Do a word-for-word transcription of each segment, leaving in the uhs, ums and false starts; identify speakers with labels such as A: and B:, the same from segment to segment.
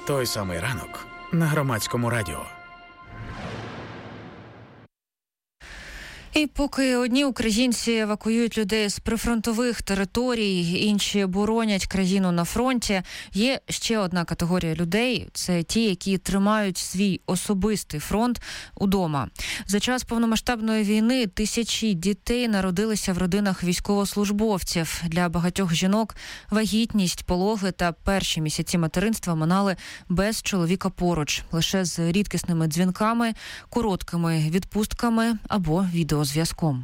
A: Той самий ранок на Громадському радіо.
B: І поки одні українці евакуюють людей з прифронтових територій, інші боронять країну на фронті, є ще одна категорія людей – це ті, які тримають свій особистий фронт удома. За час повномасштабної війни тисячі дітей народилися в родинах військовослужбовців. Для багатьох жінок вагітність, пологи та перші місяці материнства минали без чоловіка поруч, лише з рідкісними дзвінками, короткими відпустками або відео зв'язком.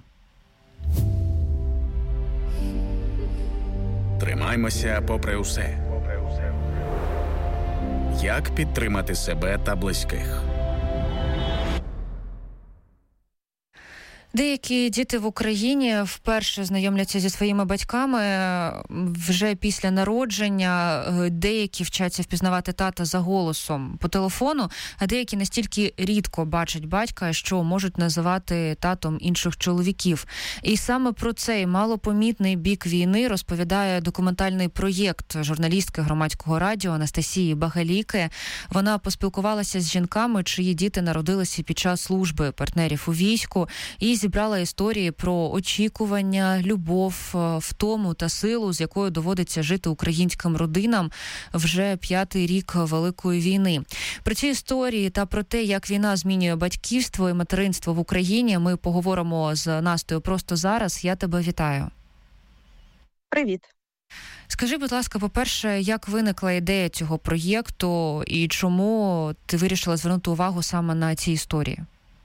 A: Тримаймося попри усе. Як підтримати себе та близьких?
B: Деякі діти в Україні вперше знайомляться зі своїми батьками вже після народження, деякі вчаться впізнавати тата за голосом по телефону, а деякі настільки рідко бачать батька, що можуть називати татом інших чоловіків. І саме про цей малопомітний бік війни розповідає документальний проєкт журналістки Громадського радіо Анастасії Багаліки. Вона поспілкувалася з жінками, чиї діти народилися під час служби партнерів у війську, і зібрала історії про очікування, любов, втому та силу, з якою доводиться жити українським родинам вже п'ятий рік Великої війни. Про ці історії та про те, як війна змінює батьківство і материнство в Україні, ми поговоримо з Настею просто зараз. Я тебе вітаю.
C: Привіт.
B: Скажи, будь ласка, по-перше, як виникла ідея цього проєкту і чому ти вирішила звернути увагу саме на ці історії?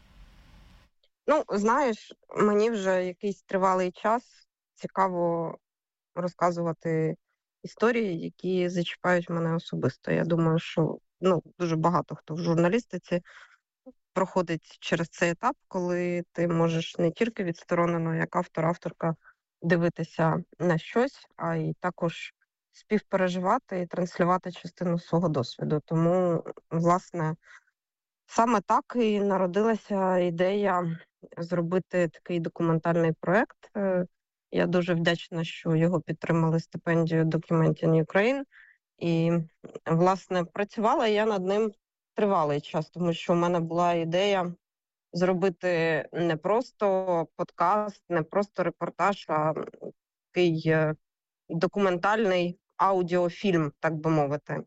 C: Ну, знаєш, мені вже якийсь тривалий час цікаво розказувати історії, які зачіпають мене особисто. Я думаю, що ну, дуже багато хто в журналістиці проходить через цей етап, коли ти можеш не тільки відсторонено, як автор-авторка, дивитися на щось, а й також співпереживати і транслювати частину свого досвіду. Тому, власне, саме так і народилася ідея зробити такий документальний проєкт. Я дуже вдячна, що його підтримали стипендію Documenting Ukraine. І, власне, працювала я над ним тривалий час, тому що в мене була ідея зробити не просто подкаст, не просто репортаж, а такий документальний аудіофільм, так би мовити.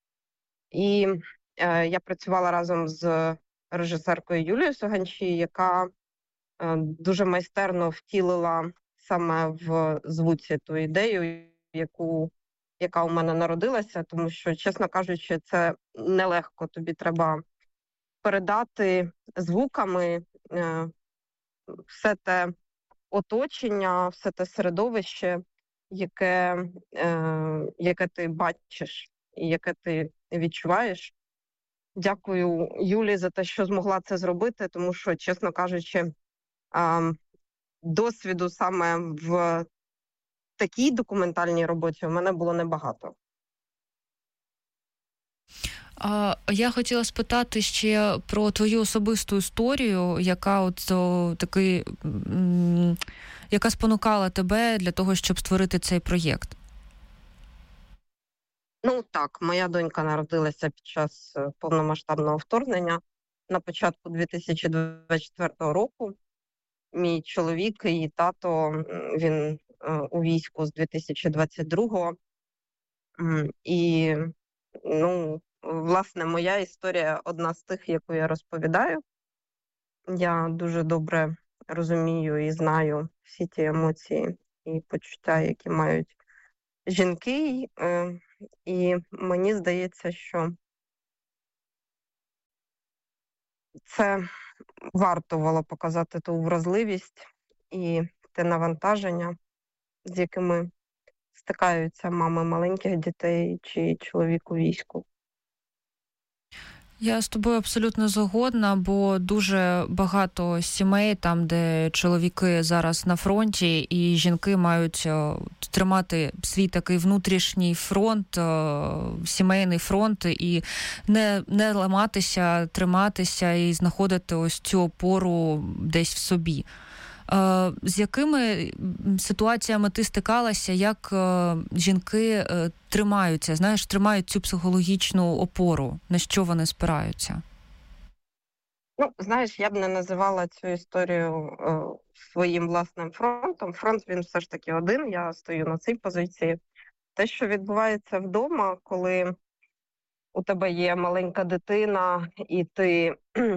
C: І е, я працювала разом з режисеркою Юлією Суганчі, яка е, дуже майстерно втілила саме в звуці ту ідею, яку, яка у мене народилася, тому що, чесно кажучи, це нелегко. Тобі треба передати звуками е, все те оточення, все те середовище, яке, е, яке ти бачиш і яке ти відчуваєш. Дякую Юлі за те, що змогла це зробити, тому що, чесно кажучи, е, досвіду саме в такій документальній роботі у мене було небагато.
B: Я хотіла спитати ще про твою особисту історію, яка от о, такий, м, яка спонукала тебе для того, щоб створити цей проєкт.
C: Ну так, моя донька народилася під час повномасштабного вторгнення на початку дві тисячі двадцять четвертого року. Мій чоловік і тато, він у війську з дві тисячі двадцять другого. І, ну, власне, моя історія одна з тих, яку я розповідаю. Я дуже добре розумію і знаю всі ті емоції і почуття, які мають жінки. І мені здається, що це варто було показати ту вразливість і те навантаження, з якими стикаються мами маленьких дітей чи чоловік у війську.
B: Я з тобою абсолютно згодна, бо дуже багато сімей, там, де чоловіки зараз на фронті, і жінки мають тримати свій такий внутрішній фронт, сімейний фронт, і не, не ламатися, триматися і знаходити ось цю опору десь в собі. З якими ситуаціями ти стикалася, як жінки тримаються, знаєш, тримають цю психологічну опору, на що вони спираються?
C: Ну, знаєш, я б не називала цю історію е, своїм власним фронтом. Фронт, він все ж таки один, я стою на цій позиції. Те, що відбувається вдома, коли у тебе є маленька дитина, і ти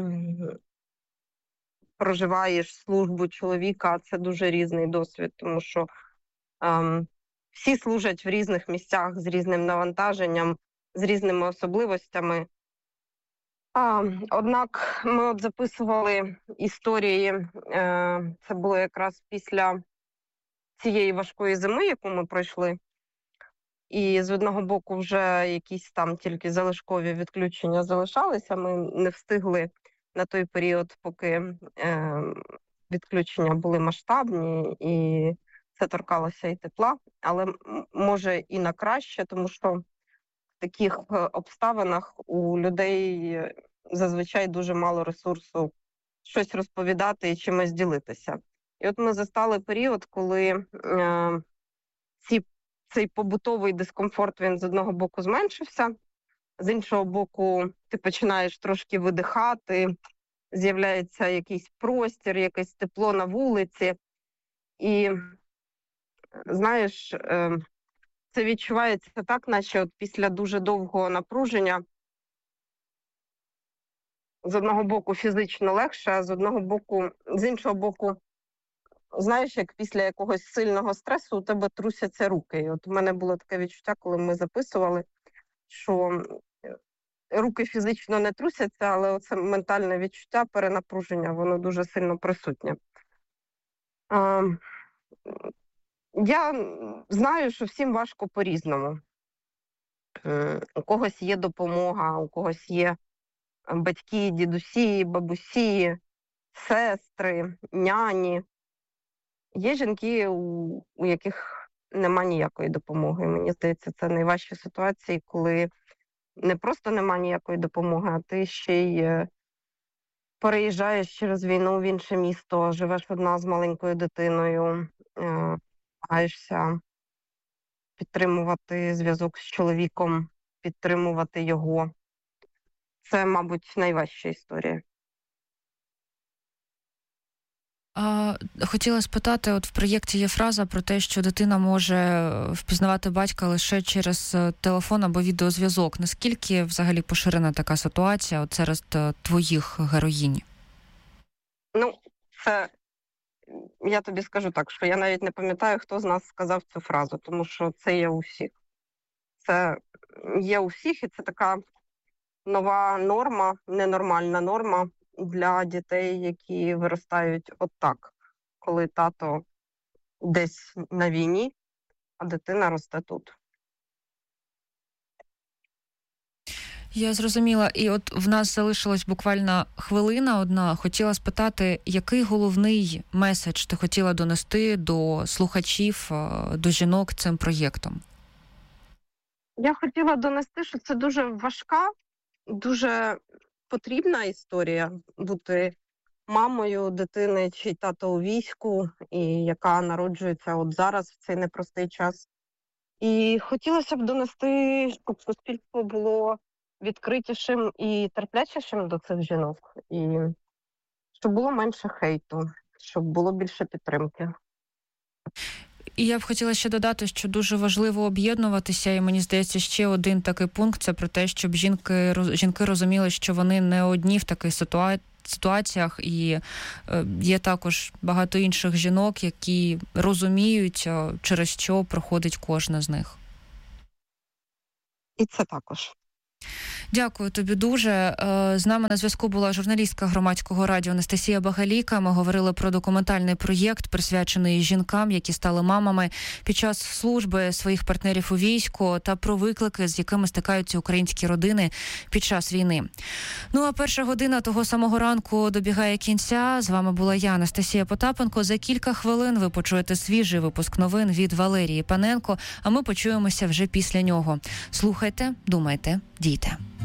C: проживаєш службу чоловіка, це дуже різний досвід, тому що ем, всі служать в різних місцях з різним навантаженням, з різними особливостями. А, однак ми от записували історії, е, це було якраз після цієї важкої зими, яку ми пройшли. І з одного боку вже якісь там тільки залишкові відключення залишалися, ми не встигли на той період, поки е, відключення були масштабні, і це торкалося і тепла, але може і на краще, тому що в таких обставинах у людей зазвичай дуже мало ресурсу щось розповідати і чимось ділитися. І от ми застали період, коли е, ці, цей побутовий дискомфорт, він з одного боку зменшився, з іншого боку ти починаєш трошки видихати, з'являється якийсь простір, якесь тепло на вулиці. І, знаєш, е, це відчувається так, наче от після дуже довгого напруження з одного боку фізично легше, а з одного боку, з іншого боку, знаєш, як після якогось сильного стресу у тебе трусяться руки. І от у мене було таке відчуття, коли ми записували, що руки фізично не трусяться, але оце ментальне відчуття, перенапруження, воно дуже сильно присутнє. А, я знаю, що всім важко по-різному. У когось є допомога, у когось є батьки, дідусі, бабусі, сестри, няні. Є жінки, у, у яких нема ніякої допомоги. Мені здається, це найважчі ситуації, коли не просто нема ніякої допомоги, а ти ще й переїжджаєш через війну в інше місто, живеш одна з маленькою дитиною, намагаєшся підтримувати зв'язок з чоловіком, підтримувати його. Це, мабуть, найважча історія.
B: А, хотіла спитати, от в проєкті є фраза про те, що дитина може впізнавати батька лише через телефон або відеозв'язок. Наскільки взагалі поширена така ситуація от серед твоїх героїнь?
C: Ну, це, я тобі скажу так, що я навіть не пам'ятаю, хто з нас сказав цю фразу, тому що це є у всіх. Це є у всіх, і це така нова норма, ненормальна норма для дітей, які виростають отак, коли тато десь на війні, а дитина росте тут.
B: Я зрозуміла. І от в нас залишилась буквально хвилина одна. Хотіла спитати, який головний меседж ти хотіла донести до слухачів, до жінок цим проєктом?
C: Я хотіла донести, що це дуже важка, дуже потрібна історія бути мамою дитини, чий тато у війську, і яка народжується от зараз в цей непростий час. І хотілося б донести, щоб суспільство було відкритішим і терплячішим до цих жінок, і щоб було менше хейту, щоб було більше підтримки.
B: І я б хотіла ще додати, що дуже важливо об'єднуватися, і мені здається, ще один такий пункт – це про те, щоб жінки, жінки розуміли, що вони не одні в таких ситуаціях, ситуаціях, і є також багато інших жінок, які розуміють, через що проходить кожна з них.
C: І це також.
B: Дякую тобі дуже. З нами на зв'язку була журналістка Громадського радіо Анастасія Багалійка. Ми говорили про документальний проєкт, присвячений жінкам, які стали мамами під час служби своїх партнерів у війську, та про виклики, з якими стикаються українські родини під час війни. Ну а перша година того самого ранку добігає кінця. З вами була я, Анастасія Потапенко. За кілька хвилин ви почуєте свіжий випуск новин від Валерії Паненко, а ми почуємося вже після нього. Слухайте, думайте, дійте.